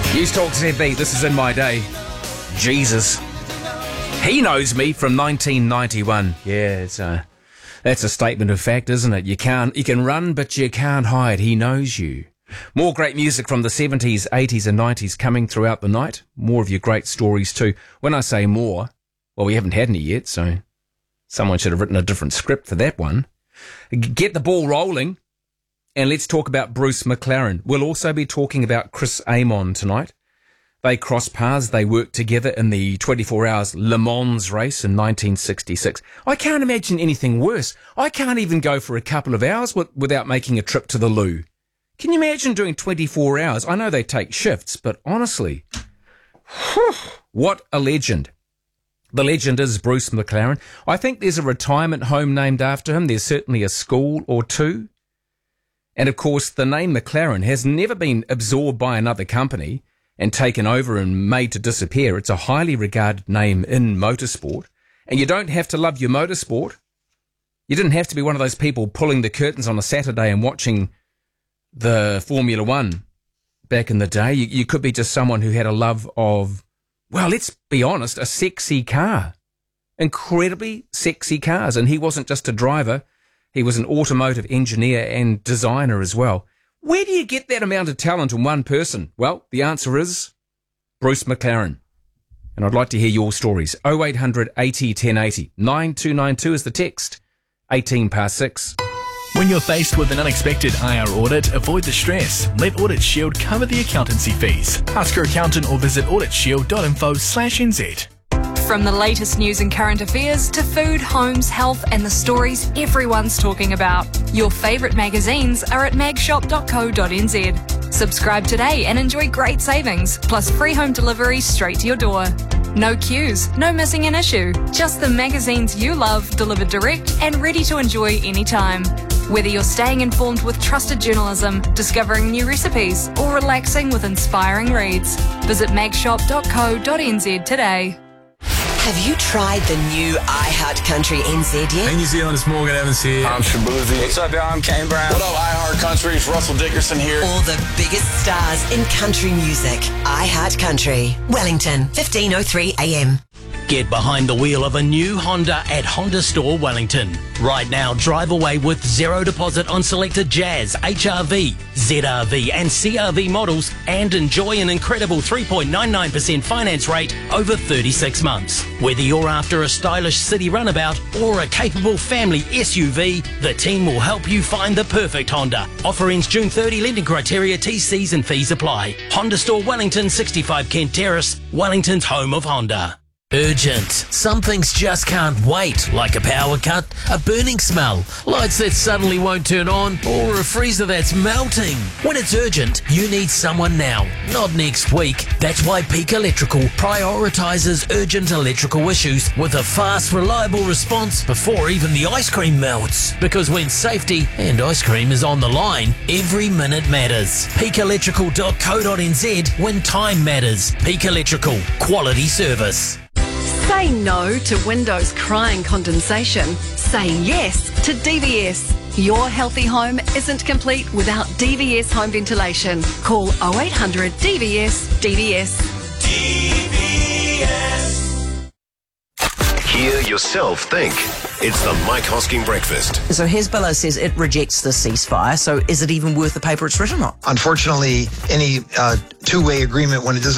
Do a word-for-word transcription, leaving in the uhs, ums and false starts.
News Talk Z B, this is In My Day. Jesus. He knows me from nineteen ninety-one. Yeah, it's a, that's a statement of fact, isn't it? You can't, you can run, but you can't hide. He knows you. More great music from the seventies, eighties and nineties coming throughout the night. More of your great stories too. When I say more, well, we haven't had any yet, so someone should have written a different script for that one. Get the ball rolling. And let's talk about Bruce McLaren. We'll also be talking about Chris Amon tonight. They crossed paths. They worked together in the twenty-four hours Le Mans race in nineteen sixty-six. I can't imagine anything worse. I can't even go for a couple of hours w- without making a trip to the loo. Can you imagine doing twenty-four hours? I know they take shifts, but honestly, what a legend. The legend is Bruce McLaren. I think there's a retirement home named after him. There's certainly a school or two. And of course, the name McLaren has never been absorbed by another company and taken over and made to disappear. It's a highly regarded name in motorsport. And you don't have to love your motorsport. You didn't have to be one of those people pulling the curtains on a Saturday and watching the Formula One back in the day. You, you could be just someone who had a love of, well, let's be honest, a sexy car. Incredibly sexy cars. And he wasn't just a driver. He was an automotive engineer and designer as well. Where do you get that amount of talent in one person? Well, the answer is Bruce McLaren. And I'd like to hear your stories. oh eight hundred eighty ten eighty. nine two nine two is the text. eighteen past six. When you're faced with an unexpected I R audit, avoid the stress. Let Audit Shield cover the accountancy fees. Ask your accountant or visit auditshield.info slash nz. From the latest news and current affairs to food, homes, health and the stories everyone's talking about. Your favourite magazines are at mag shop dot co dot n z. Subscribe today and enjoy great savings, plus free home delivery straight to your door. No queues, no missing an issue. Just the magazines you love delivered direct and ready to enjoy anytime. Whether you're staying informed with trusted journalism, discovering new recipes or relaxing with inspiring reads, visit mag shop dot co dot n z today. Have you tried the new iHeart Country N Z yet? Hey New Zealand, it's Morgan Evans here. I'm Shabuzi. What's up, y'all? I'm Kane Brown. What up, iHeart Country? It's Russell Dickerson here. All the biggest stars in country music. iHeart Country. Wellington, fifteen oh three a m. Get behind the wheel of a new Honda at Honda Store Wellington. Right now, drive away with zero deposit on selected Jazz, H R V, Z R V and C R V models and enjoy an incredible three point nine nine percent finance rate over thirty-six months. Whether you're after a stylish city runabout or a capable family S U V, the team will help you find the perfect Honda. Offer ends June thirtieth, lending criteria, T Cs and fees apply. Honda Store Wellington, sixty-five Kent Terrace, Wellington's home of Honda. Urgent. Some things just can't wait, like a power cut, a burning smell, lights that suddenly won't turn on, or a freezer that's melting. When it's urgent, you need someone now, not next week. That's why Peak Electrical prioritises urgent electrical issues with a fast, reliable response before even the ice cream melts. Because when safety and ice cream is on the line, every minute matters. peak electrical dot co dot n z when time matters. Peak Electrical. Quality service. Say no to windows crying condensation. Say yes to D V S. Your healthy home isn't complete without D V S home ventilation. Call oh eight hundred D V S D V S. D V S. Hear yourself think. It's the Mike Hosking Breakfast. So Hezbollah says it rejects the ceasefire. So is it even worth the paper it's written on? Unfortunately, any uh, two-way agreement, when it doesn't